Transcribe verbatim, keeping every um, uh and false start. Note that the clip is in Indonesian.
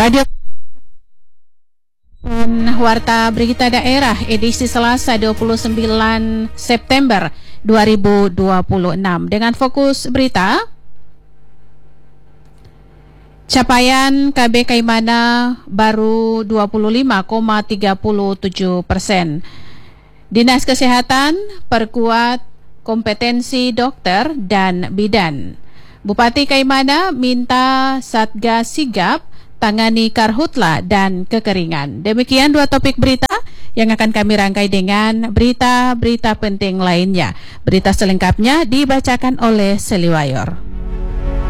Radio Warta Berita Daerah edisi Selasa dua puluh sembilan September dua ribu dua puluh enam dengan fokus berita capaian K B Kaimana baru dua puluh lima koma tiga tujuh persen. Dinas Kesehatan perkuat kompetensi dokter dan bidan. Bupati Kaimana minta Satgas sigap tangani karhutla dan kekeringan. Demikian dua topik berita yang akan kami rangkai dengan berita-berita penting lainnya. Berita selengkapnya dibacakan oleh Seliwayor.